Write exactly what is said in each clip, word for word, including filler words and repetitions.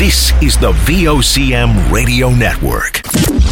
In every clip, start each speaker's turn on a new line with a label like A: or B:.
A: This is the V O C M Radio Network.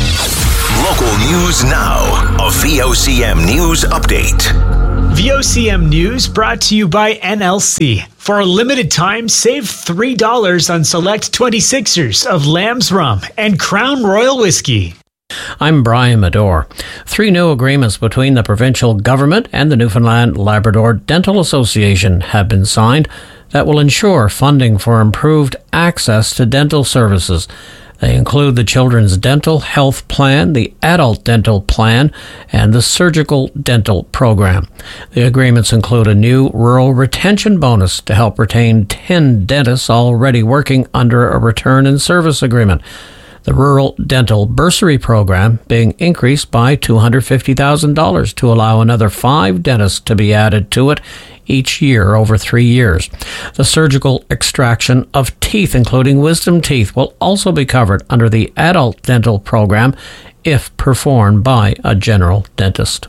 A: Local news now. A V O C M News Update.
B: V O C M News brought to you by N L C. For a limited time, save three dollars on select twenty-sixers of Lamb's Rum and Crown Royal Whiskey.
C: I'm Brian Medore. Three new agreements between the provincial government and the Newfoundland Labrador Dental Association have been signed that will ensure funding for improved access to dental services. They include the Children's Dental Health Plan, the Adult Dental Plan, and the Surgical Dental Program. The agreements include a new rural retention bonus to help retain ten dentists already working under a return in service agreement. The Rural Dental Bursary Program being increased by two hundred fifty thousand dollars to allow another five dentists to be added to it each year over three years. The surgical extraction of teeth, including wisdom teeth, will also be covered under the Adult Dental Program if performed by a general dentist.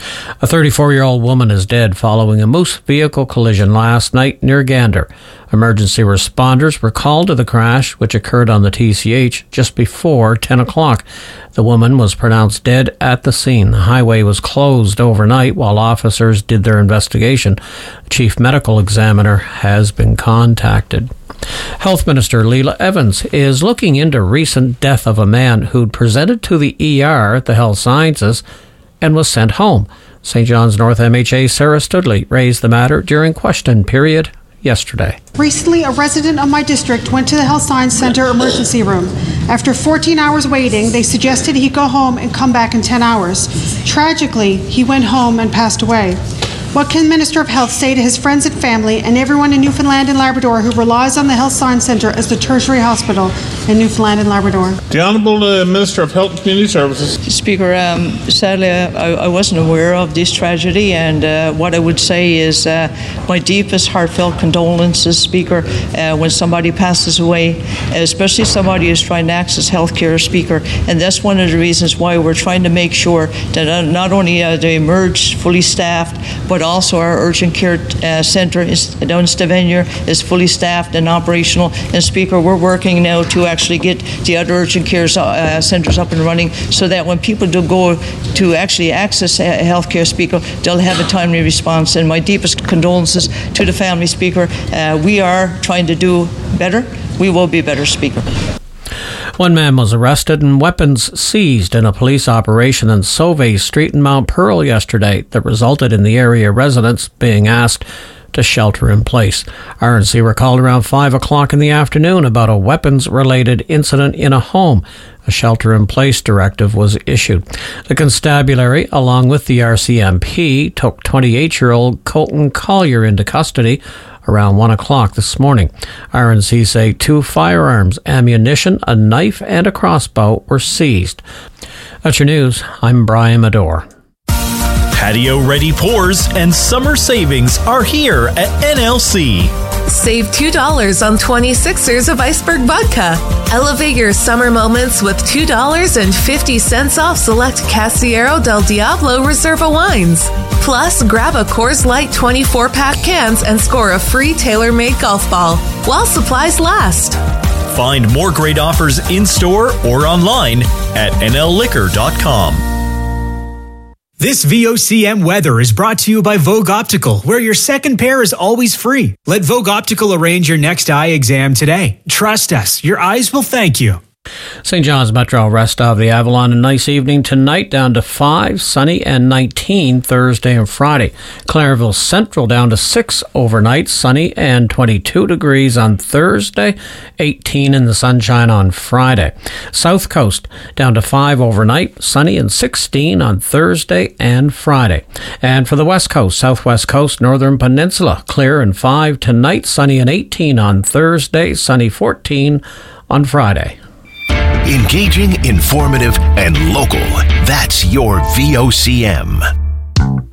C: A thirty-four-year-old woman is dead following a Moose vehicle collision last night near Gander. Emergency responders were called to the crash, which occurred on the T C H just before ten o'clock. The woman was pronounced dead at the scene. The highway was closed overnight while officers did their investigation. The chief medical examiner has been contacted. Health Minister Leela Evans is looking into recent death of a man who'd presented to the E R at the Health Sciences and was sent home. Saint John's North M H A Sarah Studley raised the matter during question period yesterday.
D: Recently, a resident of my district went to the Health Science Center emergency room. After fourteen hours waiting, they suggested he go home and come back in ten hours. Tragically, he went home and passed away. What can Minister of Health say to his friends and family and everyone in Newfoundland and Labrador who relies on the Health Science Centre as the tertiary hospital in Newfoundland and Labrador?
E: The Honourable uh, Minister of Health and Community Services.
F: Speaker, um, sadly I, I wasn't aware of this tragedy, and uh, what I would say is uh, my deepest heartfelt condolences, Speaker, uh, when somebody passes away, especially somebody who's trying to access health care, Speaker, and that's one of the reasons why we're trying to make sure that not only uh, they emerge fully staffed, but also our urgent care uh, centre is, down in Stavanger is fully staffed and operational. And Speaker, we're working now to actually get the other urgent care uh, centres up and running so that when people do go to actually access uh, health care, Speaker, they'll have a timely response. And my deepest condolences to the family, Speaker. Uh, we are trying to do better. We will be better, Speaker.
C: One man was arrested and weapons seized in a police operation in Sauve Street in Mount Pearl yesterday that resulted in the area residents being asked to shelter in place. R N C were called around five o'clock in the afternoon about a weapons-related incident in a home. A shelter-in-place directive was issued. The constabulary, along with the R C M P, took twenty-eight-year-old Colton Collier into custody around one o'clock this morning. R N C say two firearms, ammunition, a knife, and a crossbow were seized. That's your news. I'm Brian Medore.
G: Patio-ready pours and summer savings are here at N L C.
H: Save two dollars on twenty-sixers of Iceberg Vodka. Elevate your summer moments with two dollars and fifty cents off select Casillero del Diablo Reserva wines. Plus, grab a Coors Light twenty-four pack cans and score a free tailor-made golf ball while supplies last.
G: Find more great offers in-store or online at N L liquor dot com.
B: This V O C M weather is brought to you by Vogue Optical, where your second pair is always free. Let Vogue Optical arrange your next eye exam today. Trust us, your eyes will thank you.
C: Saint John's Metro rest of the Avalon, a nice evening tonight, down to five, sunny, and nineteen Thursday and Friday. Clairville Central down to six overnight, sunny, and twenty-two degrees on Thursday, eighteen in the sunshine on Friday. South Coast down to five overnight, sunny, and sixteen on Thursday and Friday. And for the West Coast, Southwest Coast, Northern Peninsula, clear and five tonight, sunny and eighteen on Thursday, sunny fourteen on Friday.
A: Engaging, informative, and local. That's your V O C M.